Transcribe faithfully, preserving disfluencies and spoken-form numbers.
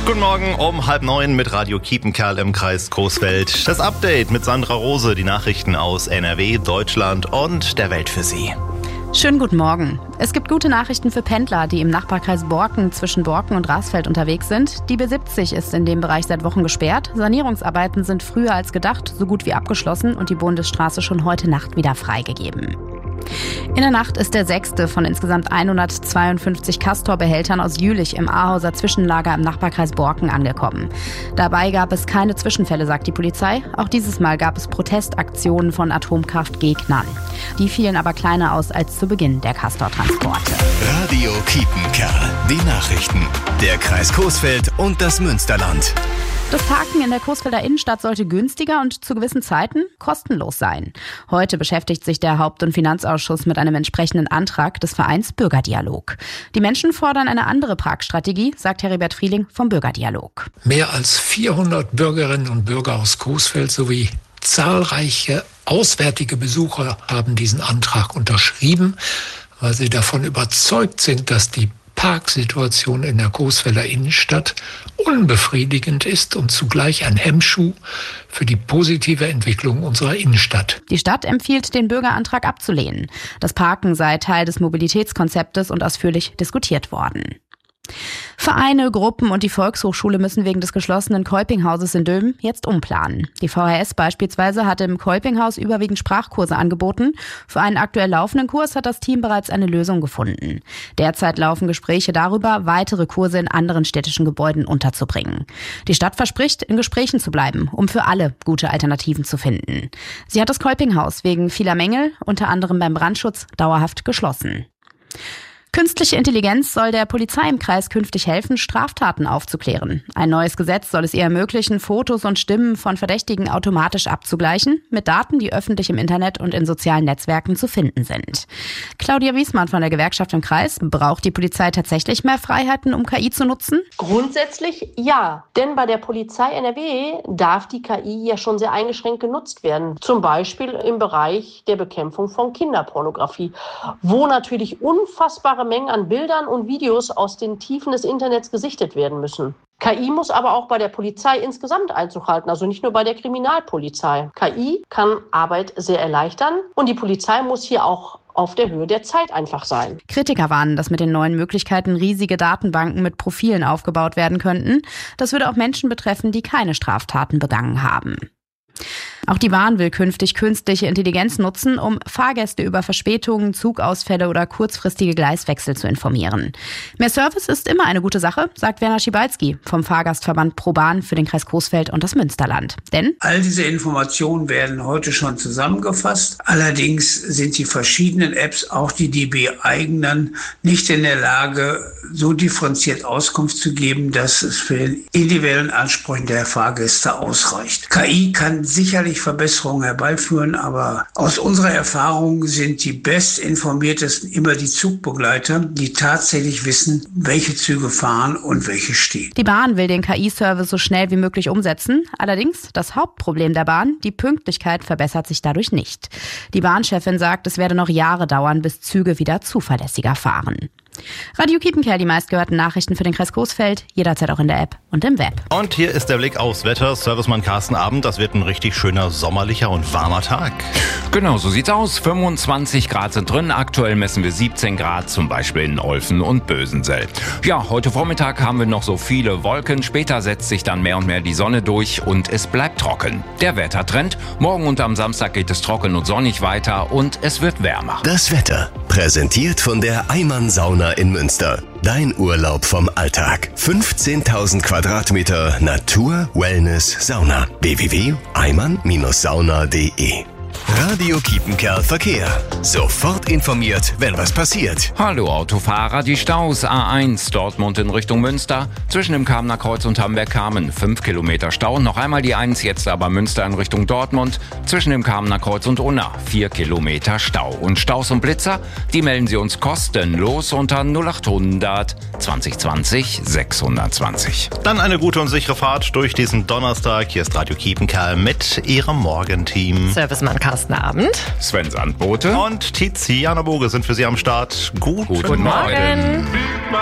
Guten Morgen um halb neun mit Radio Kiepenkerl im Kreis Coesfeld. Das Update mit Sandra Rose, die Nachrichten aus N R W, Deutschland und der Welt für Sie. Schönen guten Morgen. Es gibt gute Nachrichten für Pendler, die im Nachbarkreis Borken zwischen Borken und Rasfeld unterwegs sind. Die B siebzig ist in dem Bereich seit Wochen gesperrt. Sanierungsarbeiten sind früher als gedacht so gut wie abgeschlossen und die Bundesstraße schon heute Nacht wieder freigegeben. In der Nacht ist der sechste von insgesamt hundertzweiundfünfzig Castor-Behältern aus Jülich im Ahauser Zwischenlager im Nachbarkreis Borken angekommen. Dabei gab es keine Zwischenfälle, sagt die Polizei. Auch dieses Mal gab es Protestaktionen von Atomkraftgegnern. Die fielen aber kleiner aus als zu Beginn der Castor-Transporte. Radio Kiepenkerl. Die Nachrichten. Der Kreis Coesfeld und das Münsterland. Das Parken in der Coesfelder Innenstadt sollte günstiger und zu gewissen Zeiten kostenlos sein. Heute beschäftigt sich der Haupt- und Finanzausschuss mit einem entsprechenden Antrag des Vereins Bürgerdialog. Die Menschen fordern eine andere Parkstrategie, sagt Heribert Frieling vom Bürgerdialog. Mehr als vierhundert Bürgerinnen und Bürger aus Coesfeld sowie zahlreiche auswärtige Besucher haben diesen Antrag unterschrieben, weil sie davon überzeugt sind, dass die Parksituation in der Coesfelder Innenstadt unbefriedigend ist und zugleich ein Hemmschuh für die positive Entwicklung unserer Innenstadt. Die Stadt empfiehlt, den Bürgerantrag abzulehnen. Das Parken sei Teil des Mobilitätskonzeptes und ausführlich diskutiert worden. Vereine, Gruppen und die Volkshochschule müssen wegen des geschlossenen Kolpinghauses in Dülmen jetzt umplanen. Die V H S beispielsweise hatte im Kolpinghaus überwiegend Sprachkurse angeboten. Für einen aktuell laufenden Kurs hat das Team bereits eine Lösung gefunden. Derzeit laufen Gespräche darüber, weitere Kurse in anderen städtischen Gebäuden unterzubringen. Die Stadt verspricht, in Gesprächen zu bleiben, um für alle gute Alternativen zu finden. Sie hat das Kolpinghaus wegen vieler Mängel, unter anderem beim Brandschutz, dauerhaft geschlossen. Künstliche Intelligenz soll der Polizei im Kreis künftig helfen, Straftaten aufzuklären. Ein neues Gesetz soll es ihr ermöglichen, Fotos und Stimmen von Verdächtigen automatisch abzugleichen mit Daten, die öffentlich im Internet und in sozialen Netzwerken zu finden sind. Claudia Wiesmann von der Gewerkschaft im Kreis: Braucht die Polizei tatsächlich mehr Freiheiten, um K I zu nutzen? Grundsätzlich ja, denn bei der Polizei N R W darf die K I ja schon sehr eingeschränkt genutzt werden. Zum Beispiel im Bereich der Bekämpfung von Kinderpornografie, wo natürlich unfassbare Mengen an Bildern und Videos aus den Tiefen des Internets gesichtet werden müssen. K I muss aber auch bei der Polizei insgesamt Einzug halten, also nicht nur bei der Kriminalpolizei. K I kann Arbeit sehr erleichtern und die Polizei muss hier auch auf der Höhe der Zeit einfach sein. Kritiker warnen, dass mit den neuen Möglichkeiten riesige Datenbanken mit Profilen aufgebaut werden könnten. Das würde auch Menschen betreffen, die keine Straftaten begangen haben. Auch die Bahn will künftig künstliche Intelligenz nutzen, um Fahrgäste über Verspätungen, Zugausfälle oder kurzfristige Gleiswechsel zu informieren. Mehr Service ist immer eine gute Sache, sagt Werner Schibalski vom Fahrgastverband ProBahn für den Kreis Coesfeld und das Münsterland. Denn all diese Informationen werden heute schon zusammengefasst. Allerdings sind die verschiedenen Apps, auch die D B-eigenen, nicht in der Lage, so differenziert Auskunft zu geben, dass es für den individuellen Ansprüchen der Fahrgäste ausreicht. K I kann sicherlich Verbesserungen herbeiführen, aber aus unserer Erfahrung sind die bestinformiertesten immer die Zugbegleiter, die tatsächlich wissen, welche Züge fahren und welche stehen. Die Bahn will den K I-Service so schnell wie möglich umsetzen. Allerdings das Hauptproblem der Bahn, die Pünktlichkeit, verbessert sich dadurch nicht. Die Bahnchefin sagt, es werde noch Jahre dauern, bis Züge wieder zuverlässiger fahren. Radio Kiepenkerl, die meistgehörten Nachrichten für den Kreis Coesfeld, jederzeit auch in der App und im Web. Und hier ist der Blick aufs Wetter. Servicemann Carsten Abend, das wird ein richtig schöner, sommerlicher und warmer Tag. Genau, so sieht's aus. fünfundzwanzig Grad sind drin. Aktuell messen wir siebzehn Grad, zum Beispiel in Olfen und Bösensell. Ja, heute Vormittag haben wir noch so viele Wolken. Später setzt sich dann mehr und mehr die Sonne durch und es bleibt trocken. Der Wettertrend: Morgen und am Samstag geht es trocken und sonnig weiter und es wird wärmer. Das Wetter, präsentiert von der Eimann Sauna in Münster. Dein Urlaub vom Alltag. fünfzehntausend Quadratmeter Natur, Wellness, Sauna. w w w punkt eimann sauna punkt d e. Radio Kiepenkerl Verkehr. Sofort informiert, wenn was passiert. Hallo Autofahrer, die Staus A eins Dortmund in Richtung Münster. Zwischen dem Kamener Kreuz und Hamberg-Kamen fünf Kilometer Stau. Noch einmal die eins, jetzt aber Münster in Richtung Dortmund. Zwischen dem Kamener Kreuz und Unna vier Kilometer Stau. Und Staus und Blitzer, die melden Sie uns kostenlos unter null achthundert zwanzig zwanzig sechshundertzwanzig. Dann eine gute und sichere Fahrt durch diesen Donnerstag. Hier ist Radio Kiepenkerl mit Ihrem Morgenteam. Servicemann Carsten Abend. Sven Sandbote Und Tiziana Boge sind für Sie am Start. Guten, Guten Morgen. Morgen.